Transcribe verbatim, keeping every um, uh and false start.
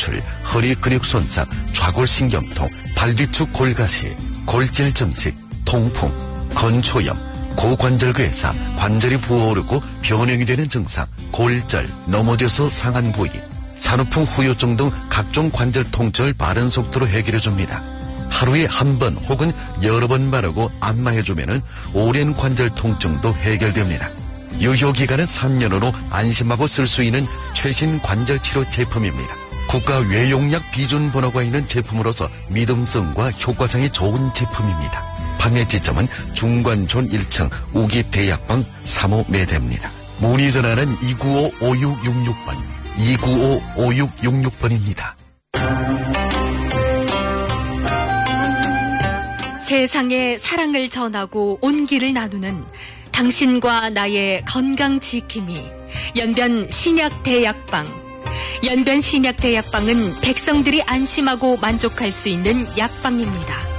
구출, 허리 근육 손상, 좌골신경통, 발뒤축 골가시, 골절 증식, 통풍, 건초염, 고관절괴사, 관절이 부어오르고 변형이 되는 증상, 골절, 넘어져서 상한 부위, 산후풍 후유증 등 각종 관절 통증을 빠른 속도로 해결해줍니다. 하루에 한 번 혹은 여러 번 바르고 안마해주면 오랜 관절 통증도 해결됩니다. 유효기간은 삼 년으로 안심하고 쓸 수 있는 최신 관절치료 제품입니다. 국가 외용약 비준 번호가 있는 제품으로서 믿음성과 효과성이 좋은 제품입니다. 판매 지점은 중관촌 일 층 우기대약방 삼 호 매대입니다. 문의 전화는 이구오 오육육육 번, 이구오 오육육육 번입니다. 세상에 사랑을 전하고 온기를 나누는 당신과 나의 건강 지킴이 연변 신약대약방. 연변 신약대약방은 백성들이 안심하고 만족할 수 있는 약방입니다.